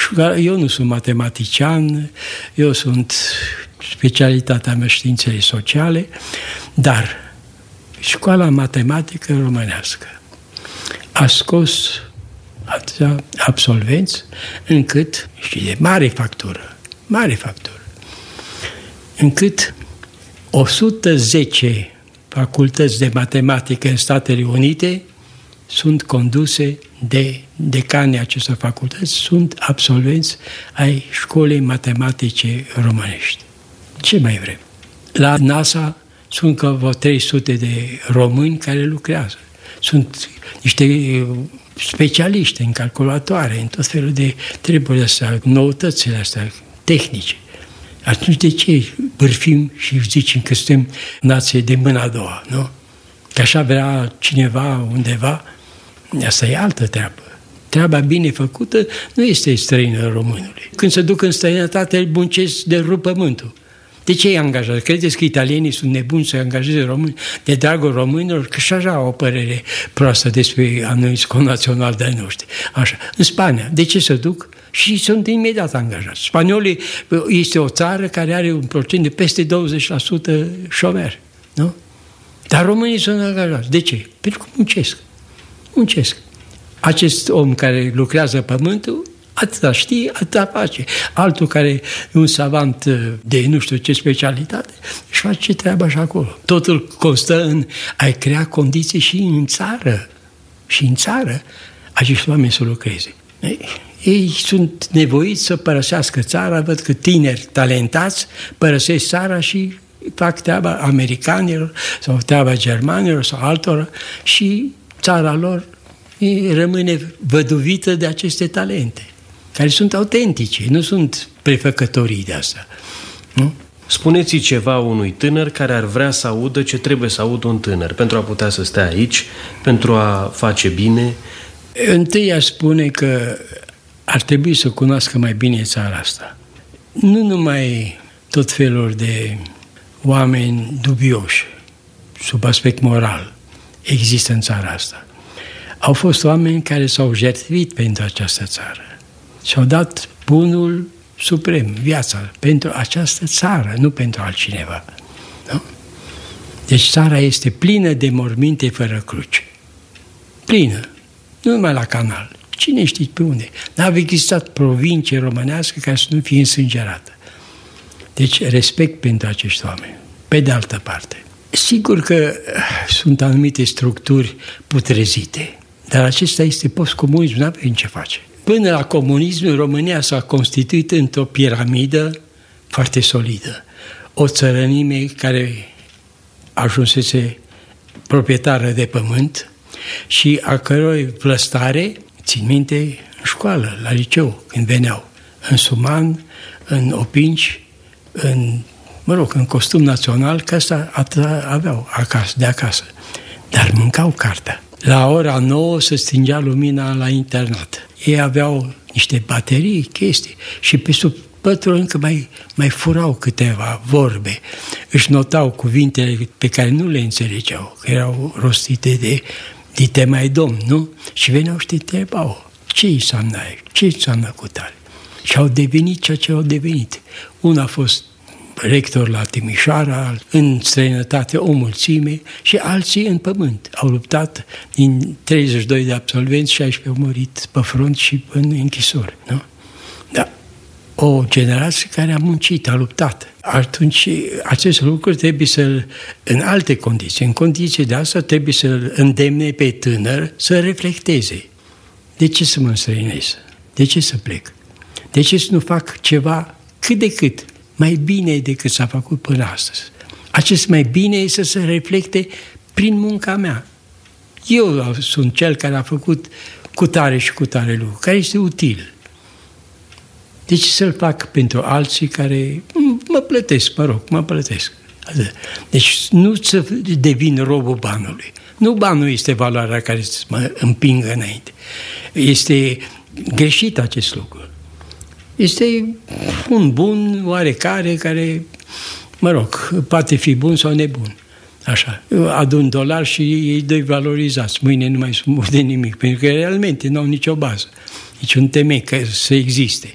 Eu nu sunt matematician, eu sunt specialitatea mea științele sociale, dar școala matematică românească a scos atâția absolvenți încât, și de mare factură, încât 110 facultăți de matematică în Statele Unite sunt conduse de decanii acestor facultăți, sunt absolvenți ai școlii matematice românești. Ce mai vrem? La NASA sunt vreo 300 de români care lucrează. Sunt niște specialiști în calculatoare, în tot felul de treburi astea, noutățile astea tehnice. Atunci de ce bârfim și zicem că suntem nație de mâna a doua, nu? Că așa vrea cineva undeva, asta e altă treabă. Treaba bine făcută nu este străină românului. Când se duc în străinătate, îl muncesc de rup pământul. De ce îi angajează? Credeți că italienii sunt nebuni să angajeze români de dragul românilor? Că și așa au o părere proastă despre anumiți connaționali de-ai noștri. Așa. În Spania, de ce se duc? Și sunt imediat angajați. Spaniolii este o țară care are un procent de peste 20% șomeri, nu? Dar românii sunt angajați. De ce? Pentru că muncesc. Acest om care lucrează pământul, atâta știe, atâta face. Altul care e un savant de nu știu ce specialitate, își face treaba și acolo. Totul constă în a crea condiții și în țară. Și în țară acești oameni să lucreze. Ei sunt nevoiți să părăsească țara, văd că tineri talentați părăsesc țara și fac treaba americanilor sau treaba germanilor sau altora și țara lor rămâne văduvită de aceste talente, care sunt autentice, nu sunt prefăcătorii de asta. Nu? Spuneți ceva unui tânăr care ar vrea să audă ce trebuie să audă un tânăr pentru a putea să stea aici, pentru a face bine. Întâi aș spune că ar trebui să cunoască mai bine țara asta. Nu numai tot felul de oameni dubioși, sub aspect moral, există în țara asta. Au fost oameni care s-au jertfit pentru această țară și au dat bunul suprem, viața, pentru această țară, nu pentru altcineva. Nu? Deci țara este plină de morminte fără cruce. Plină. Nu numai la canal. Cine știe pe unde? N-a existat provincie românească care să nu fie însângerată. Deci respect pentru acești oameni. Pe de altă parte, sigur că sunt anumite structuri putrezite, dar acesta este postcomunism, nu avem ce face. Până la comunism, România s-a constituit într-o piramidă foarte solidă. O țărănime care ajunsese proprietară de pământ și a căror vlăstare, țin minte, în școală, la liceu, când veneau, în suman, în opinci, în costum național, că asta aveau de acasă. Dar mâncau cartea. La ora 9 se stingea lumina la internat. Ei aveau niște baterii, chestii, și pe sub pătură încă mai furau câteva vorbe. Își notau cuvintele pe care nu le înțelegeau, că erau rostite de dite mai domn, nu? Și veneau și te întrebau, ce înseamnă aia? Ce înseamnă cutare? Și au devenit ceea ce au devenit. Unul a fost rector la Timișoara, în străinătate o mulțime și alții în pământ. Au luptat din 32 de absolvenți, 16 au murit pe front și în închisori. Nu? Da. O generație care a muncit, a luptat. Atunci acest lucru trebuie să-l, în alte condiții, în condiții de asta trebuie să-l îndemne pe tânăr să reflecteze. De ce să mă înstrăinez? De ce să plec? De ce să nu fac ceva cât de cât mai bine decât s-a făcut până astăzi? Acest mai bine este să se reflecte prin munca mea. Eu sunt cel care a făcut cutare și cutare lucru, care este util. Deci să-l fac pentru alții care mă plătesc. Deci nu să devin robul banului. Nu banul este valoarea care să mă împingă înainte. Este greșit acest lucru. Este un bun oarecare care, poate fi bun sau nebun. Așa. Adun dolari și ei doi valorizați. Mâine nu mai sunt de nimic, pentru că realmente nu au nicio bază, niciun temei că să existe.